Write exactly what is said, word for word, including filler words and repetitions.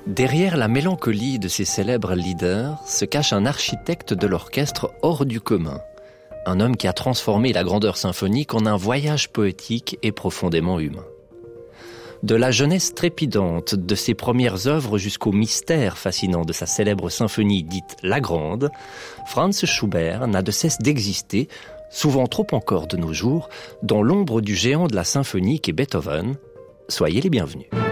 Derrière la mélancolie de ces célèbres leaders se cache un architecte de l'orchestre hors du commun. Un homme qui a transformé la grandeur symphonique en un voyage poétique et profondément humain. De la jeunesse trépidante de ses premières œuvres jusqu'au mystère fascinant de sa célèbre symphonie dite La Grande, Franz Schubert n'a de cesse d'exister, souvent trop encore de nos jours, dans l'ombre du géant de la symphonie qu'est Beethoven. Soyez les bienvenus.